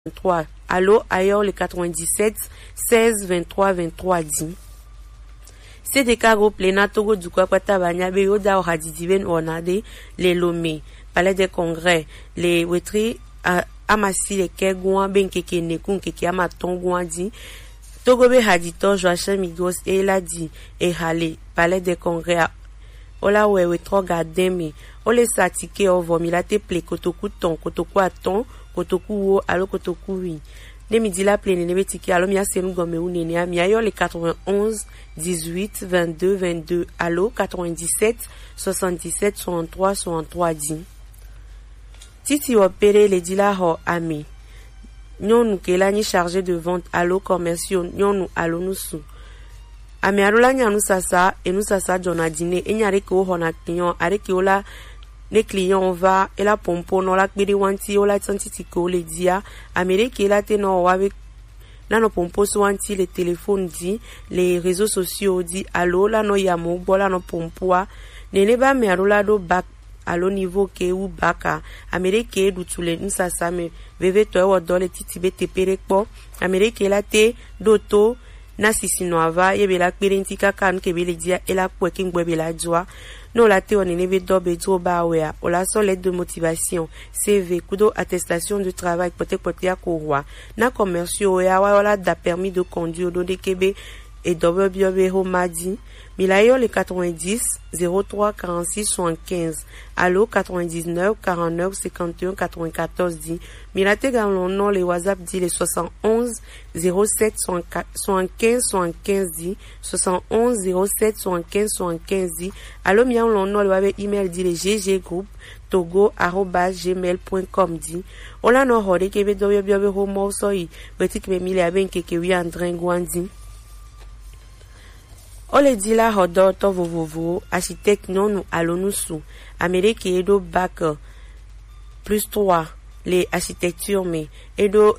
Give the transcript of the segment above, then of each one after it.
23. Allô, ailleurs le 97 16 23 23 10. C'est des cas groupe les Natogo du Kwakwata Banyabe Yoda ou Hadidiven Onade, les Lomé, Palais des Congrès, les Wetri Amasi, les Kegouan, Benkeke Nekun, Keke Amatongoan dit, Togobe Hadito, Joachim Migos, et la dit, et Hale, Palais des Congrès, Ola Wewe Trogademe, Ole Satike, Ovomilate Ple, Kotoku Ton, Kotoku Aton, Kotoku Wo, Allo Kotoku Oui. Ne midi la pleine ne betiki allo mia senu gome ou nene mia yo le 91 18 22 22 allo 97 77 63 63 10. Titi opéré le dila ho ami. Nyonu ke la ni chargé de vente allo commerciaux nyonu allo nusu. Ami arola nyanu sasa et nous sasa jona dîner et nyare ko hona client avec ola les clients va et la pompo non la kbiri wanti o la tantiti ko le dia amérique la te no avec la no pompo so wanti les téléphones dit les réseaux sociaux dit allo la no yamo bola no pompoa nene ba me arola do back allo niveau ke u baka amérique du tule nsa same veve to wo do le titibe te perekpo amérique la te doto na sisinoava yebe la kbiri ntika kan ke bele dia et la kweking bwebe la joie. Non, la théo n'est pas d'obé trop bawea. On la seule lettre de motivation. CV, kudo attestation de travail, peut-être à Koroa. Na commerciaux, ya wala da permis de conduire, do de Québec, et double biobe homadi. Milayo le 90, 03, 46, 75. Allo 99, 49, 51, 94 dit. Milate dans le nom, les WhatsApp dit les 71, 07, 75, 75 dit. 71, 07, 75, 75 dit. Allo mian le nom, le email dit les GG Group, togo@gmail.com dit. Ola no hore kebe dobe biobe homo soi. Petit que mille aben keke wi andrengwan dit. Ole dit la hodor to vovovo, architecte non ou alonusu, Amérique edo bac, plus 3, les architectures me, edo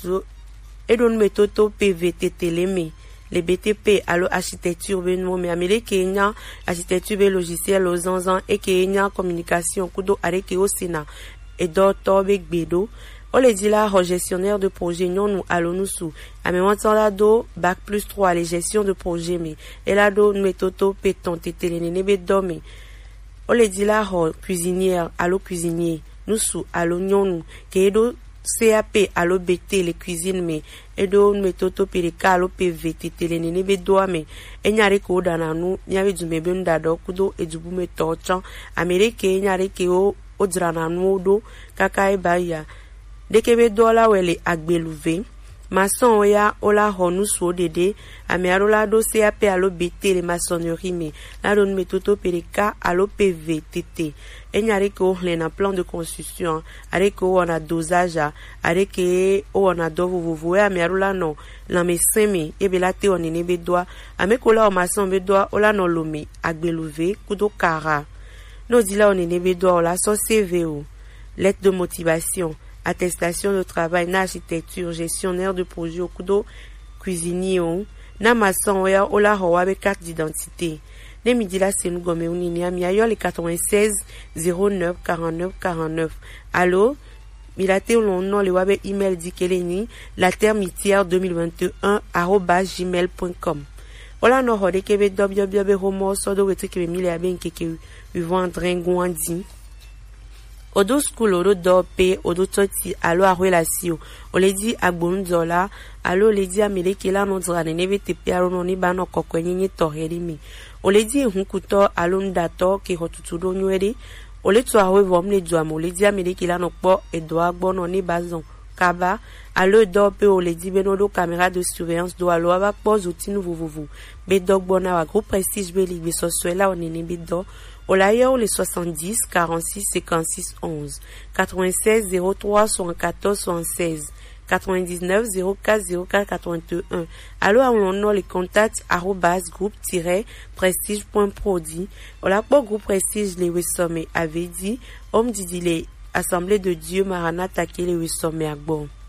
metoto PVTT me, les BTP allo architecture benmo me, Amérique enya architecture be logiciel aux anzan, et enya communication kudo areke au Sénat, edo tobe gbedo, Ole dit la gestionnaire de projet non ou alonusu. A même temps la do bac plus 3 les gestions de projet mais et la do metoto péton tété les nebe domi. Ole dit la cuisinière allo cuisinier nusu allo nyonu ke do CAP allo BT les cuisines mais et do metoto pereka allo PV tété les nebe domi. E nyare ko dana nu nyawe du mebe ndado kudo e du bume torchan Amerique nyare ke o drana nu do kaka e baya. Dekebe dola wele agbeluve. Maçon oya ola honu so dede. Amearola do CAP alo BT les maçonnerie me. La don metoto pereka alo PV TT. Enyare ko na plan de construction. Areke o na dosage. Areke o na dovo vovo. Amearola no. La me semi. Ebe la te on nebe doa. Amekola o maçon be doa. Ola no lome. Agbeluve. Kudo kara. No dila on nebe doa. Ola so CV o. Lettre de motivation. Attestation de travail, na architecture, gestionnaire de projet, au kudo, cuisinier, na maçon, ola hawabe carte d'identité. Ne midi la c'est nous gomme ou nini amiayo les 96 09 49 49. Allo, milate ou non le wabe email dit keleni, la termitière 2021 @gmail.com. Ola no hode kebe dobiobe homo sodo wetu kebe mile aben keke vivant drengouandi. Odo school odo dope odo toti alo a relation o le di agbonzola alo le di Amerique la no drane neve te piaro no ni bano kokwenye toheri mi o le di hunkuto alo ndato ke hotutudo nywere o le to awe vom le do amo le di Amerique la no po edo agbono ni bazon kaba alo dope o le di benodo caméra de surveillance do alo aba pose outil nouveau vovo be dogbona wa groupe prestige be ligue sosuela o nene bido. Olayo les 70 46 56 11 96 03 74 76 99 04 04 81. Alors on a les contacts @groupe-prestige.prodi. Ola pour groupe prestige les wesome avait dit homme dit les assemblée de Dieu Maranatha qui les wesome à bon.